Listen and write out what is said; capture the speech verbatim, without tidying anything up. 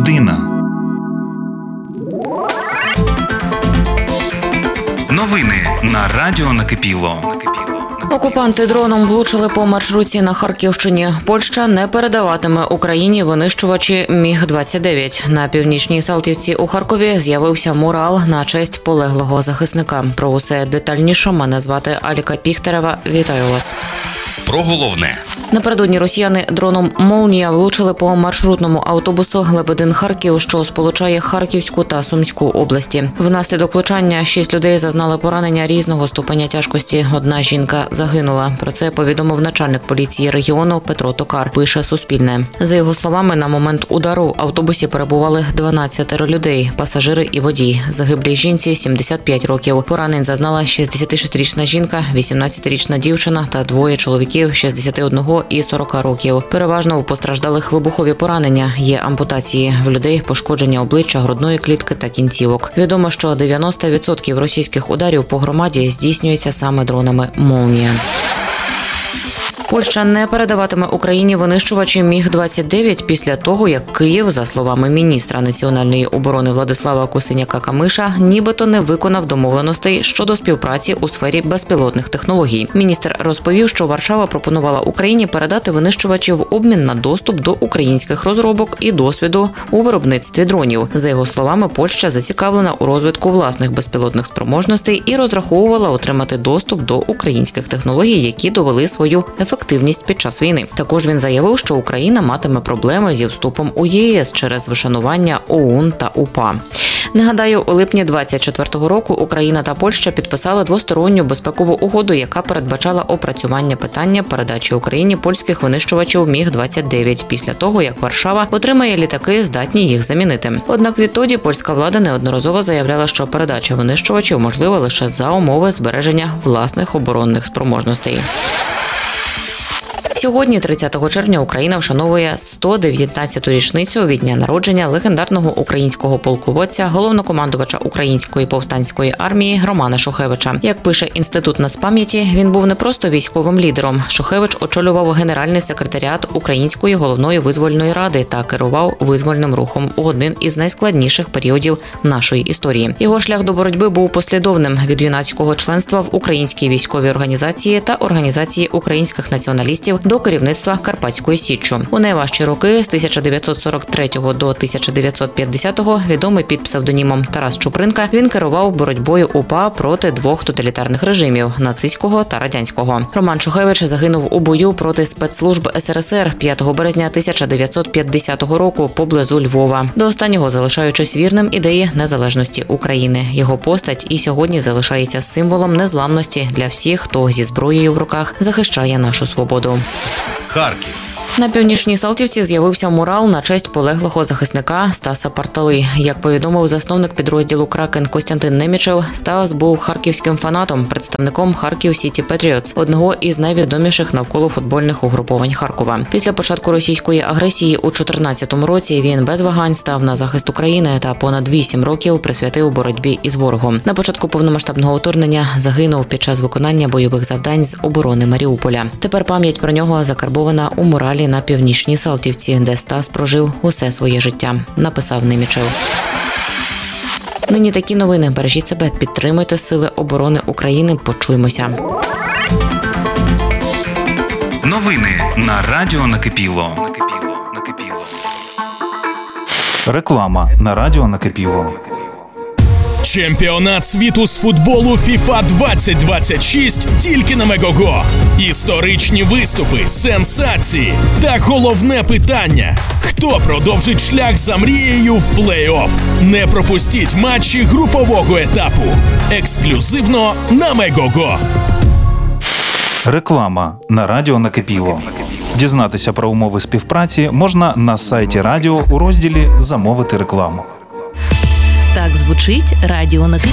Людина. Новини на Радіо Накипіло. Окупанти дроном влучили по маршрутці на Харківщині. Польща не передаватиме Україні винищувачі Міг двадцять дев'ять. На північній Салтівці у Харкові з'явився мурал на честь полеглого захисника. Про усе детальніше мене звати Аліка Піхтерева. Вітаю вас. Про головне. Напередодні росіяни дроном «Молнія» влучили по маршрутному автобусу Лебедин-Харків, що сполучає Харківську та Сумську області. Внаслідок влучання шість людей зазнали поранення різного ступеня тяжкості. Одна жінка загинула. Про це повідомив начальник поліції регіону Петро Токар, пише Суспільне. За його словами, на момент удару в автобусі перебували дванадцять людей – пасажири і водій. Загиблій жінці сімдесят п'ять років. Поранень зазнала шістдесятишестирічна жінка, вісімнадцятирічна дівчина та двоє чоловіків шістдесят один і сорок років. Переважно у постраждалих вибухові поранення, є ампутації. В людей пошкодження обличчя, грудної клітки та кінцівок. Відомо, що дев'яносто відсотків російських ударів по громаді здійснюється саме дронами «Молнія». Польща не передаватиме Україні винищувачі Міг двадцять дев'ять після того, як Київ, за словами міністра національної оборони Владислава Косиняка-Камиша, нібито не виконав домовленостей щодо співпраці у сфері безпілотних технологій. Міністр розповів, що Варшава пропонувала Україні передати винищувачі в обмін на доступ до українських розробок і досвіду у виробництві дронів. За його словами, Польща зацікавлена у розвитку власних безпілотних спроможностей і розраховувала отримати доступ до українських технологій, які довели свою ефективність. Активність під час війни. Також він заявив, що Україна матиме проблеми зі вступом у ЄС через вишанування ОУН та УПА. Нагадаю, у липні двадцять четвертого року Україна та Польща підписали двосторонню безпекову угоду, яка передбачала опрацювання питання передачі Україні польських винищувачів Міг двадцять дев'ять після того, як Варшава отримає літаки, здатні їх замінити. Однак відтоді польська влада неодноразово заявляла, що передача винищувачів можлива лише за умови збереження власних оборонних спроможностей. Сьогодні, тридцятого червня, Україна вшановує сто дев'ятнадцяту річницю від дня народження легендарного українського полководця, головнокомандувача Української повстанської армії Романа Шухевича. Як пише Інститут нацпам'яті, він був не просто військовим лідером. Шухевич очолював Генеральний секретаріат Української головної визвольної ради та керував визвольним рухом у один із найскладніших періодів нашої історії. Його шлях до боротьби був послідовним – від юнацького членства в Українській військовій організації та Організації українських націоналістів до керівництва Карпатською Січчю. У найважчі роки з тисяча дев'ятсот сорок третього до тисяча дев'ятсот п'ятдесятого, відомий під псевдонімом Тарас Чупринка, він керував боротьбою УПА проти двох тоталітарних режимів – нацистського та радянського. Роман Шухевич загинув у бою проти спецслужб ес ер ес ер п'ятого березня тисяча дев'ятсот п'ятдесятого року поблизу Львова, до останнього залишаючись вірним ідеї незалежності України. Його постать і сьогодні залишається символом незламності для всіх, хто зі зброєю в руках захищає нашу свободу. Харків. На північній Салтівці з'явився мурал на честь полеглого захисника Стаса Партали. Як повідомив засновник підрозділу «Кракен» Костянтин Немічев, Стас був харківським фанатом, представником Харків Сіті Петріотс, одного із найвідоміших навколо футбольних угруповань Харкова. Після початку російської агресії у чотирнадцятому році він без вагань став на захист України та понад вісім років присвятив боротьбі із ворогом. На початку повномасштабного вторгнення загинув під час виконання бойових завдань з оборони Маріуполя. Тепер пам'ять про нього закарбована у муралі на північній Салтівці, де Стас прожив усе своє життя, написав Немічев. Нині такі новини. Бережіть себе, підтримуйте Сили оборони України. Почуємося. Новини на Радіо Накипіло. Реклама на Радіо Накипіло. Чемпіонат світу з футболу фіфа двадцять двадцять шість тільки на Мегого. Історичні виступи, сенсації та головне питання – хто продовжить шлях за мрією в плей-офф? Не пропустіть матчі групового етапу. Ексклюзивно на Мегого. Реклама на Радіо Накипіло. Дізнатися про умови співпраці можна на сайті радіо у розділі «Замовити рекламу». Так звучить Радіо Накипіло.